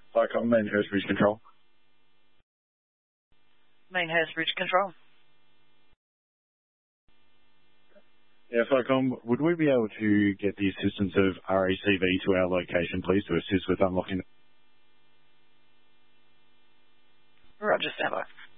Cyclone, Mainhurst Bridge Control. Mainhurst Bridge Control. Yeah, Cyclone, would we be able to get the assistance of RACV to our location, please, to assist with unlocking? Roger, stand by.